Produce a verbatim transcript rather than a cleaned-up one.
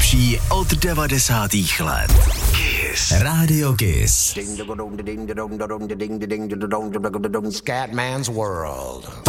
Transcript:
nejlepší od devadesátých let. Kiss. Radio Kiss. Scatman's World.